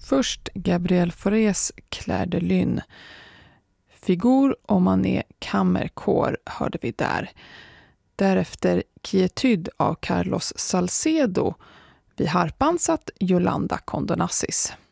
Först Gabriel Faurés Clair de Lune. Figur och Manet Kammerkår hörde vi där. Därefter Quietud av Carlos Salcedo. Vid harpan satt Yolanda Condonassis.